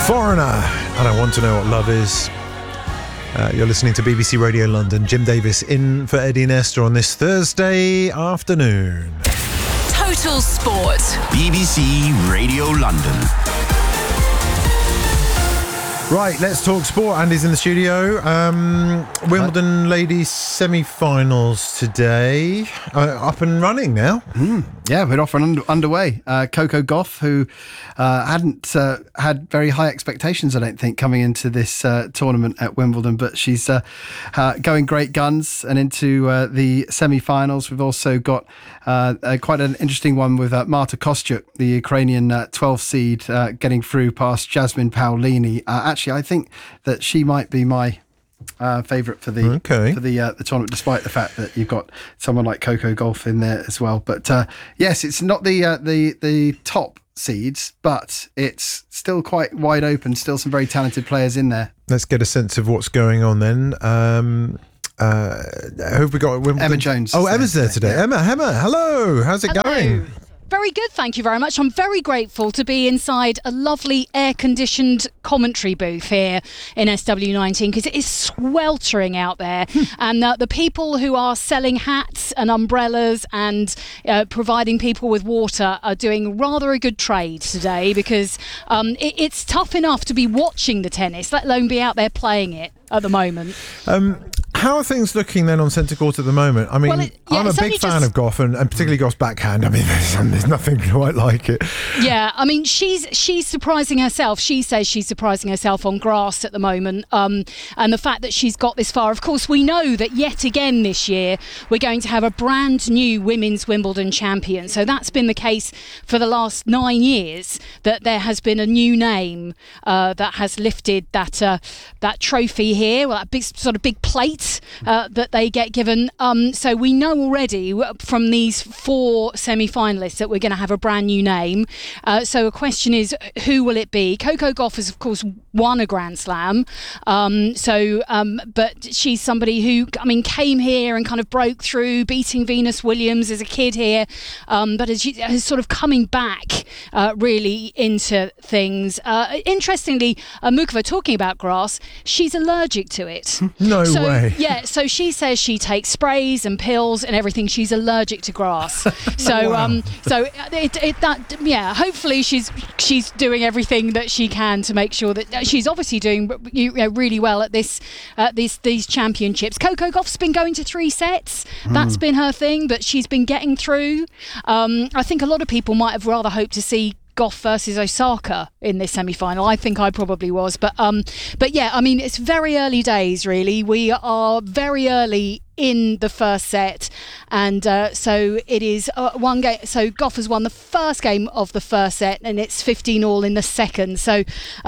Foreigner, and I Want to Know What Love Is. You're listening to BBC Radio London. Jim Davis in for Eddie Nestor on this Thursday afternoon. Total Sport. BBC Radio London. Right, let's talk sport. Andy's in the studio. Wimbledon ladies semi-finals today. Up and running now. Yeah, we're off and underway. Coco Gauff, who hadn't had very high expectations, I don't think, coming into this tournament at Wimbledon, but she's going great guns and into the semi-finals. We've also got quite an interesting one with Marta Kostyuk, the Ukrainian 12th seed, getting through past Jasmine Paolini. Actually, I think that she might be my favourite for the tournament, despite the fact that you've got someone like Coco Gauff in there as well. But yes, it's not the top seeds, but it's still quite wide open. Still some very talented players in there. Let's get a sense of what's going on then. Who have we got at Wimbledon? Emma Jones. Oh, Emma's there today. Yeah. Emma, hello. How's it going? Very good, thank you very much. I'm very grateful to be inside a lovely air-conditioned commentary booth here in SW19 because it is sweltering out there. And the people who are selling hats and umbrellas and providing people with water are doing rather a good trade today because it's tough enough to be watching the tennis, let alone be out there playing it at the moment. How are things looking then on centre court at the moment? I mean, I'm a big fan of Gauff and particularly Gauff's backhand. I mean, there's nothing quite like it. Yeah, I mean, she's surprising herself. She says she's surprising herself on grass at the moment. And the fact that she's got this far, of course, we know that yet again this year we're going to have a brand new women's Wimbledon champion. So that's been the case for the last 9 years, that there has been a new name that has lifted that trophy here, well, that big plate that they get given. So we know already from these 4 semi-finalists that we're going to have a brand new name. So a question is, who will it be? Coco Gauff has, of course, won a Grand Slam. But she's somebody who, I mean, came here and kind of broke through, beating Venus Williams as a kid here, but is sort of coming back really into things. Interestingly, Mukova, talking about grass, she's allergic to it. No way. Yeah, so she says she takes sprays and pills and everything. She's allergic to grass. So, Wow. hopefully she's doing everything that she can to make sure that she's obviously doing really well at these championships. Coco Gauff's been going to 3 sets. That's been her thing, but she's been getting through. I think a lot of people might have rather hoped to see Gauff versus Osaka in this semi-final. I think I probably was, but yeah, I mean, it's very early days, really. We are very early in the first set, and so it is one game. So Gauff has won the first game of the first set, and it's 15-all in the second. So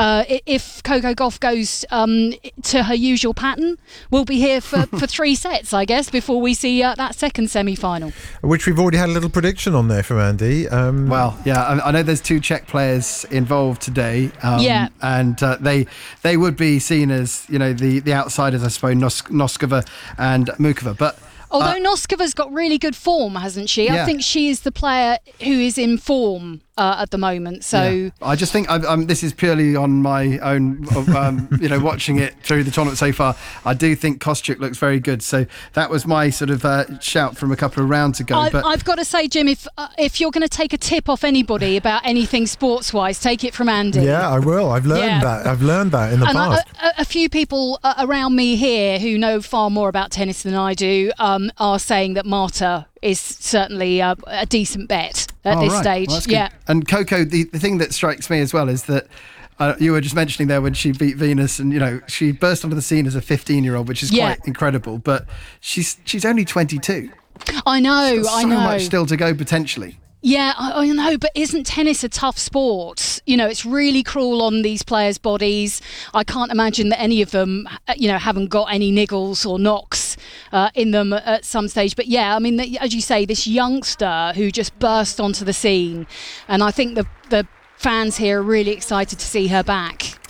if Coco Gauff goes to her usual pattern, we'll be here for 3 sets, I guess, before we see that second semi-final. Which we've already had a little prediction on there from Andy. Well, yeah, I know there's 2 Czech players involved today. And they would be seen as, the outsiders, I suppose, Noskova and Mukova. But although Noskova's got really good form, hasn't she? Yeah. I think she is the player who is in form at the moment. So yeah. I just think this is purely on my own, watching it through the tournament so far. I do think Kostyuk looks very good. So that was my sort of shout from a couple of rounds ago. I've got to say, Jim, if you're going to take a tip off anybody about anything sports-wise, take it from Andy. Yeah, I will. I've learned that. I've learned that in the past. A few people around me here who know far more about tennis than I do are saying that Marta is certainly a decent bet at this stage. Well, yeah. And Coco, the thing that strikes me as well is that you were just mentioning there when she beat Venus, and she burst onto the scene as a 15-year-old, which is quite incredible. But she's only 22. I know. She's got so much still to go potentially. Yeah, I know, but isn't tennis a tough sport? It's really cruel on these players' bodies. I can't imagine that any of them, haven't got any niggles or knocks in them at some stage. But yeah, I mean, as you say, this youngster who just burst onto the scene, and I think the fans here are really excited to see her back.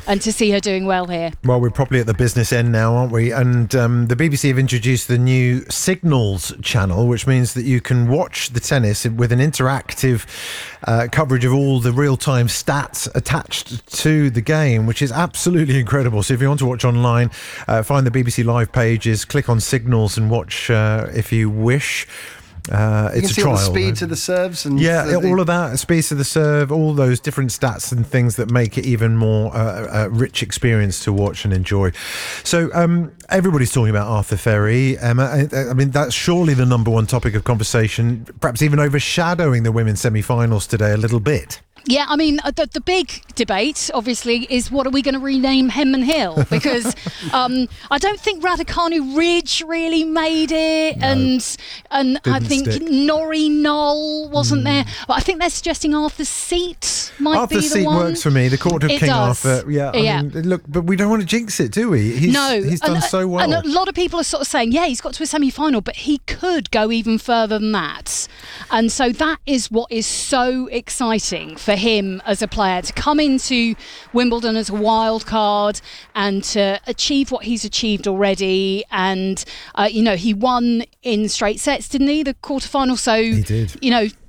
and to see her doing well here. Well, we're probably at the business end now, aren't we? And the BBC have introduced the new Signals channel, which means that you can watch the tennis with an interactive coverage of all the real-time stats attached to the game, which is absolutely incredible. So if you want to watch online, find the BBC Live pages, click on Signals and watch if you wish. It's a trial. All the speeds of the serves and all of that, speeds of the serve, all those different stats and things that make it even more a rich experience to watch and enjoy. So everybody's talking about Arthur Ferry, Emma. I mean, that's surely the number one topic of conversation, perhaps even overshadowing the women's semi-finals today a little bit. Yeah, I mean, the big debate, obviously, is what are we going to rename Henman Hill? Because I don't think Raducanu Ridge really made it, No, and I think stick. Norrie Knoll wasn't there. But I think they're suggesting Arthur's Seat might Arthur's be the Seat one. works for me. The Court of It King does. Arthur. Yeah, I mean, look, but we don't want to jinx it, do we? He's done so well. And a lot of people are sort of saying, yeah, he's got to a semi-final, but he could go even further than that. And so that is what is so exciting for him as a player, to come into Wimbledon as a wild card and to achieve what he's achieved already. And he won in straight sets, didn't he, the quarterfinal? So He did.